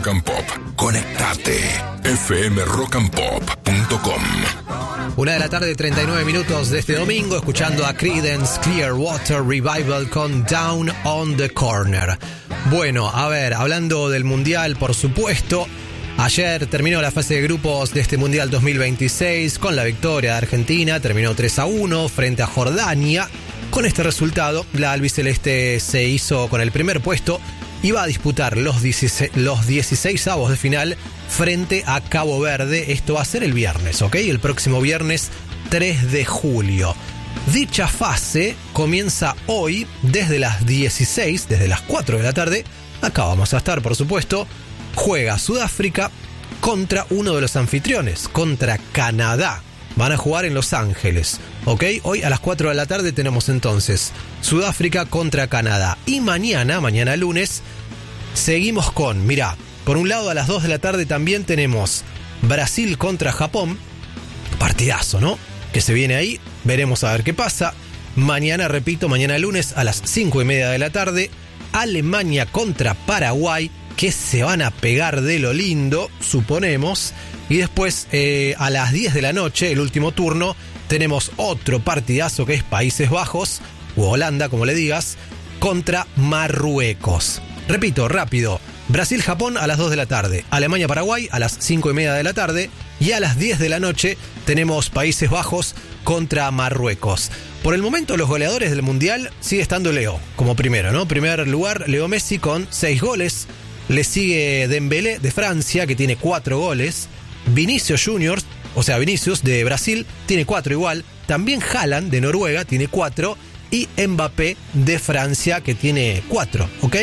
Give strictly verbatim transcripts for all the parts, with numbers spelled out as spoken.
Rock and Pop. Conectate. F M rock and pop punto com. Una de la tarde, treinta y nueve minutos de este domingo, escuchando a Creedence Clearwater Revival con Down on the Corner. Bueno, a ver, hablando del Mundial, por supuesto, ayer terminó la fase de grupos de este Mundial dos mil veintiséis con la victoria de Argentina, terminó tres a uno frente a Jordania. Con este resultado, la albiceleste se hizo con el primer puesto y va a disputar los dieciséis, los dieciséis avos de final frente a Cabo Verde. Esto va a ser el viernes, ¿ok? El próximo viernes tres de julio. Dicha fase comienza hoy desde las dieciséis, desde las cuatro de la tarde. Acá vamos a estar, por supuesto. Juega Sudáfrica contra uno de los anfitriones, contra Canadá. Van a jugar en Los Ángeles, ¿ok? Hoy a las cuatro de la tarde tenemos entonces Sudáfrica contra Canadá. Y mañana, mañana lunes, seguimos con, mirá, por un lado a las dos de la tarde también tenemos Brasil contra Japón. Partidazo, ¿no? Que se viene ahí, veremos a ver qué pasa. Mañana, repito, mañana lunes a las cinco y media de la tarde, Alemania contra Paraguay, que se van a pegar de lo lindo, suponemos. Y después, eh, a las diez de la noche, el último turno, tenemos otro partidazo que es Países Bajos, o Holanda, como le digas, contra Marruecos. Repito, rápido. Brasil-Japón a las dos de la tarde, Alemania-Paraguay a las cinco y media de la tarde, y a las diez de la noche tenemos Países Bajos contra Marruecos. Por el momento, los goleadores del Mundial sigue estando Leo, como primero, ¿no? Primer lugar, Leo Messi con seis goles. Le sigue Dembélé de Francia, que tiene cuatro goles. Vinicius Junior, o sea, Vinicius de Brasil, tiene cuatro igual. También Haaland de Noruega tiene cuatro. Y Mbappé de Francia, que tiene cuatro, ¿ok?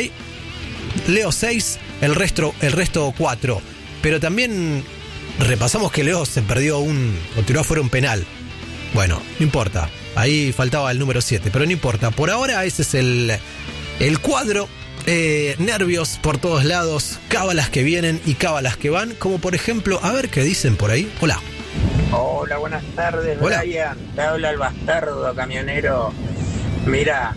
Leo seis, el resto, el resto cuatro. Pero también repasamos que Leo se perdió un, o tiró afuera un penal. Bueno, no importa. Ahí faltaba el número siete, pero no importa. Por ahora ese es el, el cuadro. Eh, nervios por todos lados, cábalas que vienen y cábalas que van, como por ejemplo, a ver qué dicen por ahí. Hola. Hola, buenas tardes. Hola. Brian, te habla el bastardo camionero. Mira,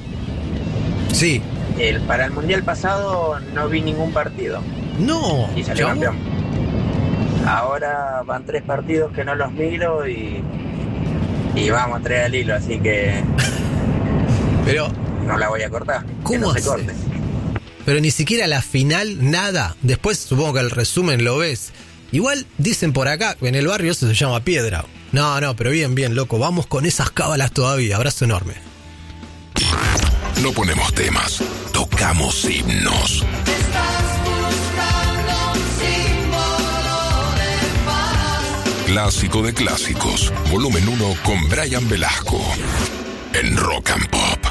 sí, el, para el mundial pasado no vi ningún partido no, y salió ¿chavo? campeón. Ahora van tres partidos que no los miro y y vamos a traer al hilo, así que Pero no la voy a cortar. ¿cómo que no se hace? corte. Pero ni siquiera la final, nada. Después supongo que el resumen lo ves. Igual dicen por acá, en el barrio eso se llama piedra. No, no, pero bien, bien, loco. Vamos con esas cábalas todavía. Abrazo enorme. No ponemos temas, tocamos himnos. Clásico de clásicos, volumen uno con Brian Velasco. En Rock and Pop.